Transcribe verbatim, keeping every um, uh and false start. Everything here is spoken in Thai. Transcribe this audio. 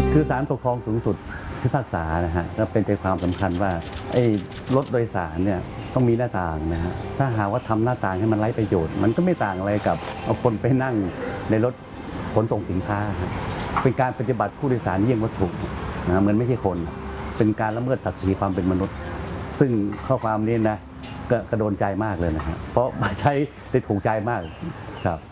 คือศาลปกครองสูงสุดพิพากษานะฮะก็เป็นใจความสำคัญว่าไอ้รถโดยสารเนี่ยต้องมีหน้าต่างนะฮะถ้าหากว่าทำหน้าต่างให้มันไร้ประโยชน์มันก็ไม่ต่างอะไรกับเอาคนไปนั่งในรถขนส่งสินค้าเป็นการปฏิบัติผู้โดยสารเยี่ยงวัตถุนะมันไม่ใช่คนเป็นการละเมิดศักดิ์ศรีความเป็นมนุษย์ซึ่งข้อความนี้นะก็กระโดนใจมากเลยนะฮะเพราะใช้ได้ถูกใจมากครับ